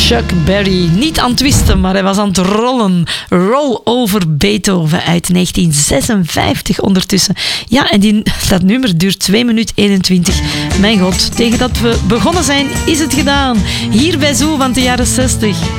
Chuck Berry. Niet aan het twisten, maar hij was aan het rollen. Roll over Beethoven uit 1956 ondertussen. Ja, en dat nummer duurt 2 minuten 21. Mijn god, tegen dat we begonnen zijn, is het gedaan. Hier bij Zoo van de jaren 60.